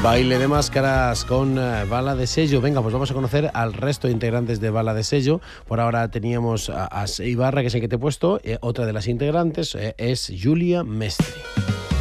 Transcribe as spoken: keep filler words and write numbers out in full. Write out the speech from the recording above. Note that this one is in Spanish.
Baile de máscaras con uh, Bala de Sello. Venga, pues vamos a conocer al resto de integrantes de Bala de Sello. Por ahora teníamos a, a Ibarra, que es el que te he puesto. Eh, otra de las integrantes eh, es Julia Mestre.